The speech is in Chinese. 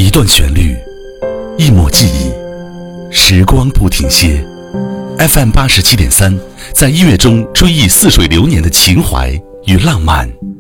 一段旋律，一抹记忆，时光不停歇。FM 87.3，在音乐中追忆似水流年的情怀与浪漫。